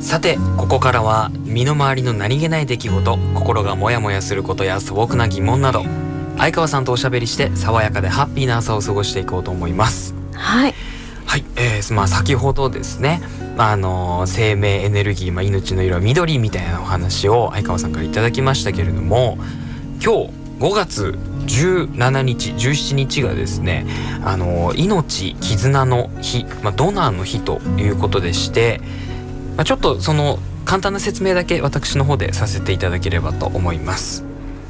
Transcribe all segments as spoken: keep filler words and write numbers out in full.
さてここからは身の回りの何気ない出来事、心がモヤモヤすることや素朴な疑問など、相川さんとおしゃべりして爽やかでハッピーな朝を過ごしていこうと思います。 はいはい、えーまあ、先ほどですね、あのー、生命エネルギー、まあ、命の色は緑みたいなお話を相川さんからいただきましたけれども、今日ごがつじゅうしちにちじゅうしちにちがですね、あのー、命絆の日、まあ、ドナーの日ということでして、まあ、ちょっとその簡単な説明だけ私の方でさせていただければと思います。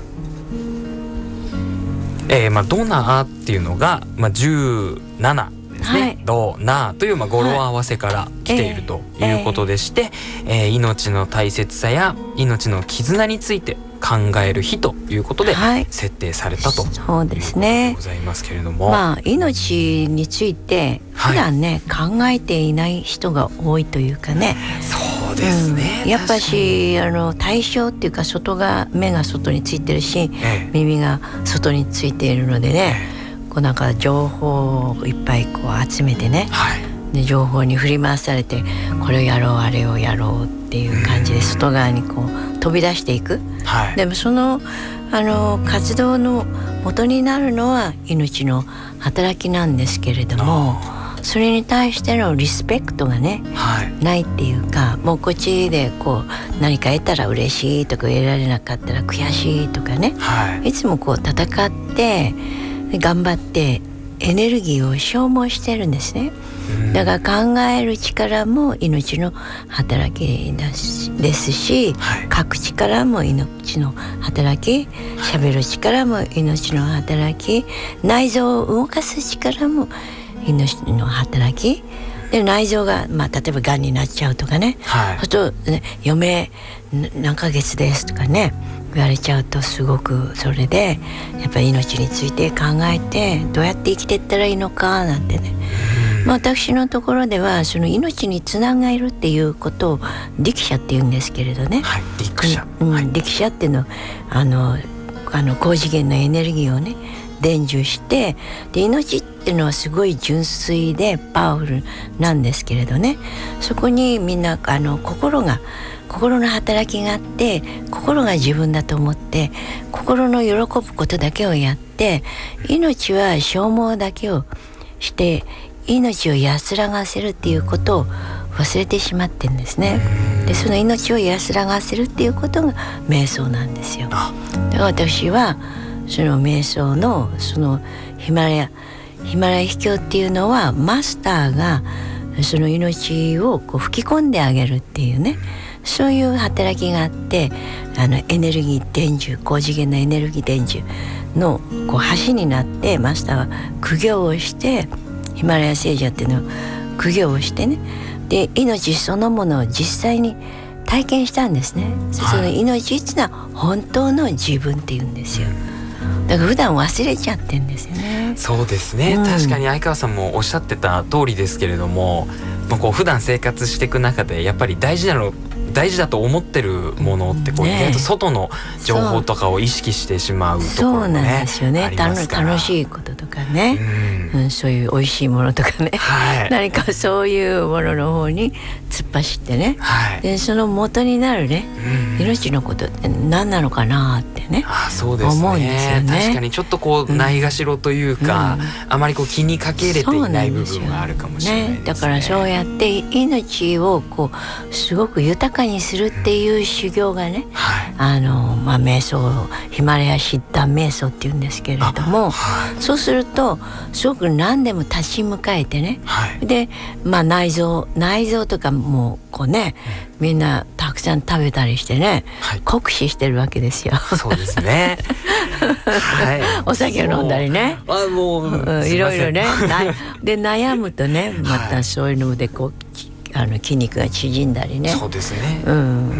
えーまあ、ドナーっていうのが、まあ、じゅうななですね、はい、ドナーという、まあ、語呂合わせから来ているということでして、えーえー、命の大切さや命の絆について考える日ということで設定されたということでございますけれども、 まあ、命について普段ね、はい、考えていない人が多いというかね。 そうですね、 うん、やっぱしあの対象っていうか外が目が外についてるし、ええ、耳が外についているのでね、ええ、こうなんか情報をいっぱいこう集めてね、はい、で情報に振り回されてこれをやろうあれをやろうっていう感じで外側にこう飛び出していく、はい、でもそのあの活動の元になるのは命の働きなんですけれども、それに対してのリスペクトがね、はい、ないっていうか、もうこっちでこう何か得たら嬉しいとか得られなかったら悔しいとかね、はい、いつもこう戦って頑張ってエネルギーを消耗してるんですね。だから考える力も命の働きですし、はい、書く力も命の働き、喋る力も命の働き、内臓を動かす力も命の働きで、内臓が、まあ、例えばがんになっちゃうとかね、はい、そうするとね、余命何ヶ月ですとかね言われちゃうとすごくそれでやっぱり命について考えてどうやって生きていったらいいのかなんてね、まあ、私のところではその命につながるっていうことを力者っていうんですけれどね、 はい、力者、 うんはい、力者っていうのはあのあの高次元のエネルギーをね伝授して、で命っていうのはすごい純粋でパワフルなんですけれどね、そこにみんなあの心が心の働きがあって、心が自分だと思って心の喜ぶことだけをやって、命は消耗だけをして命を安らがせるっていうことを忘れてしまってるんですね。でその命を安らがせるっていうことが瞑想なんですよ。だから私はその瞑想のそのヒマラヤヒマラヤ秘境っていうのはマスターがその命をこう吹き込んであげるっていうね、そういう働きがあって、あのエネルギー伝授、高次元のエネルギー伝授のこう橋になって、マスターは苦行をしてヒマラヤ聖者っていうのを苦行をしてね、で命そのものを実際に体験したんですね、はい、その命っていうのは本当の自分っていうんですよ。だから普段忘れちゃってんですよね。 そうですね、うん、確かに相川さんもおっしゃってた通りですけれども、まあ、こう普段生活していく中でやっぱり大事なの大事だと思ってるものってこう、ね、意外と外の情報とかを意識してしまうところもね、そうなんですよね。ありますから楽しいこととかね、うんうん、そういう美味しいものとかね、はい、何かそういうものの方に突っ走ってね、はい、でその元になるね、うん、命のことって何なのかなってね、 あ、そうですね、 思うんですよね。 確かにちょっとこうないがしろというか、うん、あまりこう気にかけれていない部分があるかもしれないですね。 だからそうやって命をこうすごく豊かにするっていう修行がね、はい、あのまあ瞑想、ヒマラヤシッダン瞑想っていうんですけれども、はい、そうするとすごく何でも立ち向かえてね、はい、で、まあ、内臓内臓とかもこうね、うん、みんなたくさん食べたりしてね、はい、酷使してるわけですよ。 そうですね、はい、 お酒を飲んだりね、 あもう、うん、 いろいろねで悩むとね、またそういうのでこうあの筋肉が縮んだりね。 そうですね、 うん、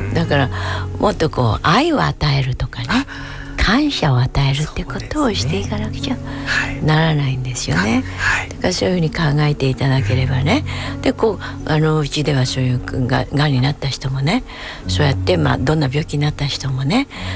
だからもっとこう愛を与えるとかね、感謝を与えるってことをしていかなくちゃならないんですよね。はい、だからそういうふうに考えていただければね、でこうあのうちではそういうががんになった人もね、そうやって、まあ、どんな病気になった人もね、